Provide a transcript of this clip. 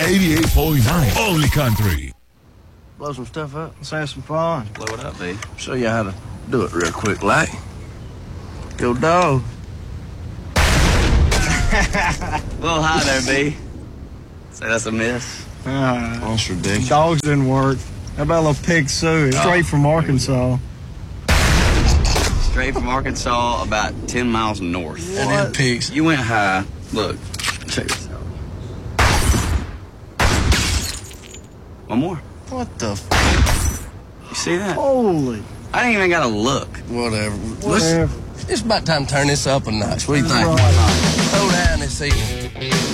88.9 Only Country. Blow some stuff up. Let's have some fun. Blow it up, B. Show you how to do it real quick, like. Go dog. A little high there, B. Say that's a miss. That's ridiculous. Dogs didn't work. How about a little pig suey? Straight from Arkansas. Straight from Arkansas, about 10 miles north. And then pigs. You went high. Look, check this out. One more. What the You see that? Holy. I ain't even got to look. Whatever. Whatever. It's about time to turn this up a notch. What do you think? Right. Throw down this evening.